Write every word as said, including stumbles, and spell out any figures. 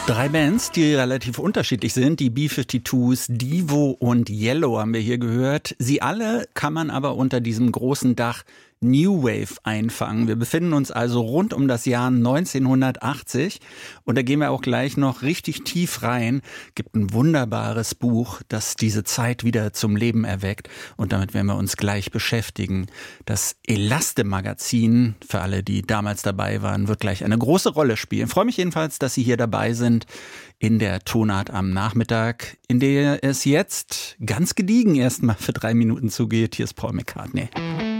Drei Bands, die relativ unterschiedlich sind. Die B zweiundfünfzig, Devo und Yellow haben wir hier gehört. Sie alle kann man aber unter diesem großen Dach New Wave einfangen. Wir befinden uns also rund um das Jahr neunzehnhundertachtzig und da gehen wir auch gleich noch richtig tief rein. Gibt ein wunderbares Buch, das diese Zeit wieder zum Leben erweckt und damit werden wir uns gleich beschäftigen. Das Elaste-Magazin, für alle, die damals dabei waren, wird gleich eine große Rolle spielen. Ich freue mich jedenfalls, dass Sie hier dabei sind in der Tonart am Nachmittag, in der es jetzt ganz gediegen erstmal für drei Minuten zugeht. Hier ist Paul McCartney.